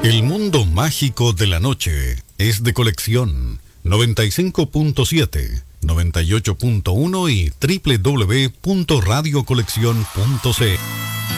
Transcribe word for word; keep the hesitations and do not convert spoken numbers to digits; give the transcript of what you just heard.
El mundo mágico de la noche es de Colección noventa y cinco punto siete, noventa y ocho punto uno y doble u doble u doble u punto radio colección punto c l.